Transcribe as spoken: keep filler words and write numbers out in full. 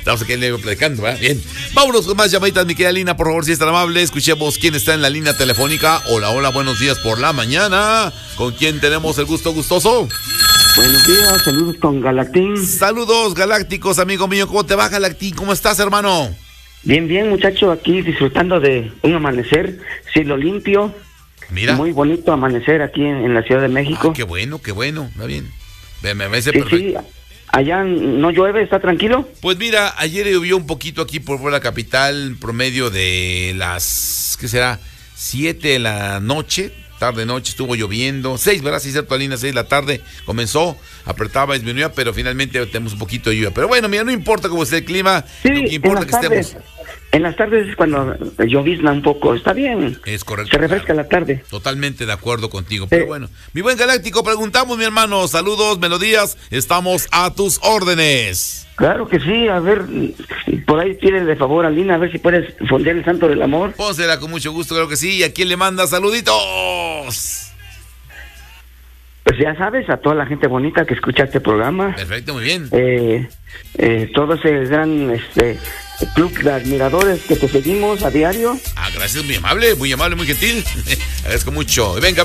Estamos aquí platicando, ¿verdad? Bien. Vámonos con más llamaditas, mi querida Lina, por favor, si es tan amable. Escuchemos quién está en la línea telefónica. Hola, hola, buenos días por la mañana. ¿Con quién tenemos el gusto gustoso? Buenos días, saludos con Galactín. Saludos, galácticos, amigo mío. ¿Cómo te va, Galactín? ¿Cómo estás, hermano? Bien, bien, muchacho, aquí disfrutando de un amanecer, cielo limpio. Mira. Muy bonito amanecer aquí en, en la Ciudad de México. Ah, qué bueno, qué bueno. Está bien. Me, me parece sí, perfecto. sí. Allá no llueve, ¿está tranquilo? Pues mira, ayer llovió un poquito aquí por, por la capital, promedio de las, ¿qué será? siete de la noche, tarde noche, estuvo lloviendo, seis, ¿verdad? Sí, cierto, Alina, seis de la tarde comenzó, apretaba, disminuía, pero finalmente tenemos un poquito de lluvia. Pero bueno, mira, no importa cómo esté el clima, Sí, lo que importa en es las que tardes, estemos. En las tardes es cuando llovizna un poco, está bien. Es correcto. Se refresca claro. la tarde. Totalmente de acuerdo contigo, pero eh. bueno. Mi buen Galáctico, preguntamos, mi hermano, saludos, melodías, estamos a tus órdenes. Claro que sí, a ver, por ahí pídele de favor a Lina, a ver si puedes fondear el santo del amor. Pónsela con mucho gusto, creo que sí, ¿y a quién le manda saluditos? Pues ya sabes, a toda la gente bonita que escucha este programa. Perfecto, muy bien. Eh, eh, todo ese gran este, club de admiradores que te seguimos a diario. Ah, gracias, muy amable, muy amable, muy gentil. Agradezco mucho. Venga.